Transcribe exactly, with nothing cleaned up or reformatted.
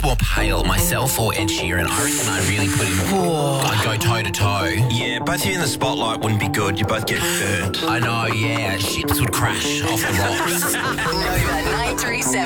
looks more pale, myself or Ed Sheeran, I reckon I'd really put him... I'd go toe-to-toe. Yeah, both of you in the spotlight wouldn't be good. You both get burnt. I know, yeah. Ships would crash off the rocks. Nova nine three seven.